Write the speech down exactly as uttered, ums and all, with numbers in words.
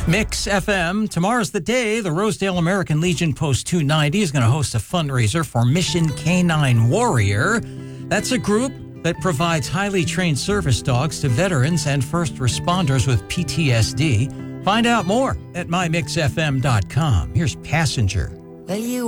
Mix F M. Tomorrow's the day. The Rosedale American Legion Post two ninety is going to host a fundraiser for Mission Canine Warrior. That's a group that provides highly trained service dogs to veterans and first responders with P T S D. Find out more at my mix f m dot com. Here's Passenger. Well, you